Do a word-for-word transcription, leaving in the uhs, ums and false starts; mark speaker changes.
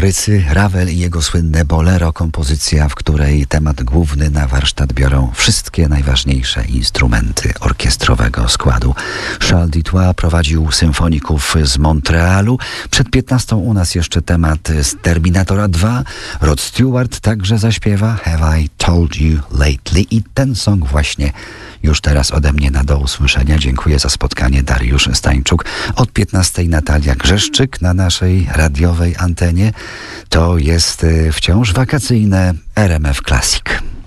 Speaker 1: Maurycy Ravel i jego słynne Bolero, kompozycja, w której temat główny na warsztat biorą wszystkie najważniejsze instrumenty orkiestrowego składu. Charles Dutoit prowadził symfoników z Montrealu. Przed piętnastą u nas jeszcze temat z Terminatora dwa. Rod Stewart także zaśpiewa Have I Told You Lately i ten song właśnie już teraz ode mnie na do usłyszenia. Dziękuję za spotkanie, Dariusz Stańczuk. Od piętnastej Natalia Grzeszczyk na naszej radiowej antenie. To jest wciąż wakacyjne R M F Classic.